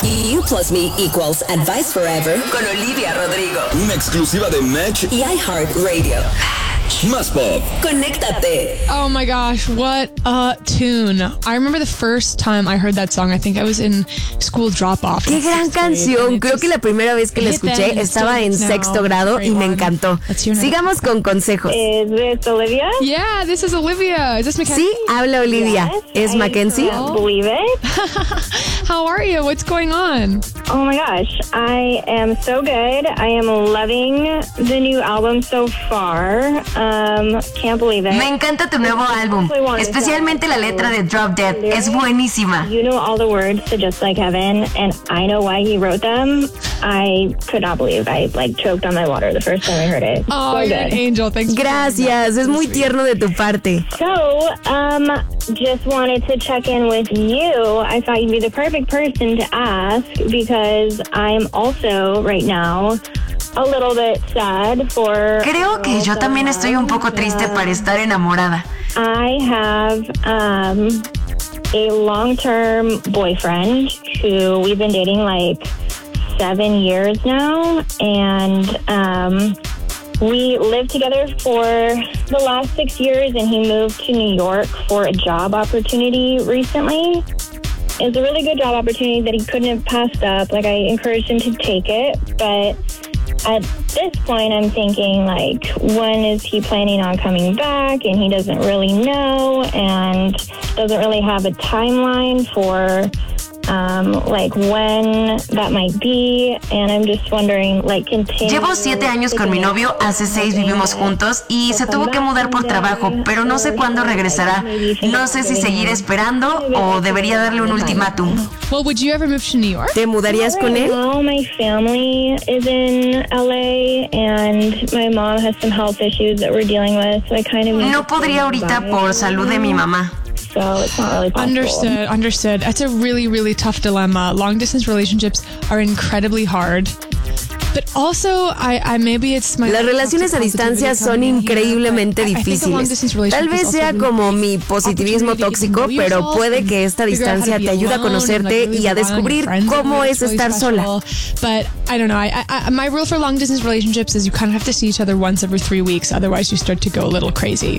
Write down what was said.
You plus me equals advice forever con Olivia Rodrigo. Una exclusiva de Match y iHeartRadio. Más Pop. Conéctate. Oh my gosh, what a tune. I remember the first time I heard that song. I think I was in school drop-off. ¡Qué gran canción! Creo que la primera vez que la escuché estaba en sexto grado y me encantó. Sigamos con consejos. Is this Olivia? Yeah, this is Olivia. Is this Mackenzie? Sí, habla Olivia. ¿Es Mackenzie? I can't believe it. How are you? What's going on? Oh my gosh, I am so good. I am loving the new album so far. Can't believe it. Me encanta tu nuevo álbum, especialmente la letra de Drop Dead. Es buenísima. You know all the words to Just Like Heaven, and I know why he wrote them. I could not believe I choked on my water the first time I heard it. Oh, so you're good. an angel. Thanks. Gracias, es muy tierno de tu parte. So, just wanted to check in with you. I thought you'd be the perfect person to ask because I'm also right now a little bit sad for. Creo que yo también estoy un poco triste para estar enamorada. I have a long-term boyfriend who we've been dating like 7 years now, and we lived together for the last 6 years, and he moved to New York for a job opportunity recently. It's a really good job opportunity that he couldn't have passed up. Like, I encouraged him to take it, but at this point, I'm thinking, like, when is he planning on coming back? And he doesn't really know and doesn't really have a timeline for like when that might be, and I'm just wondering, like, Llevo 7 años con mi novio, hace 6 vivimos juntos y se tuvo que mudar por trabajo, pero no sé cuándo regresará. No sé si seguir esperando o debería darle un ultimátum. Well, would you ever move to New York? ¿Te mudarías con él? Well, my family is in LA and my mom has some health issues that we're dealing with, so I kind of No podría ahorita por salud de mi mamá. So it's not really possible. Understood. That's a really, really tough dilemma. Long distance relationships are incredibly hard. But also, maybe it's my... Las relaciones a distancia son increíblemente difíciles. Tal vez sea como mi positivismo tóxico, pero puede que esta distancia te ayude a conocerte y a descubrir cómo es estar sola. But I don't know. My rule for long distance relationships is you kind of have to see each other once every 3 weeks. Otherwise, you start to go a little crazy.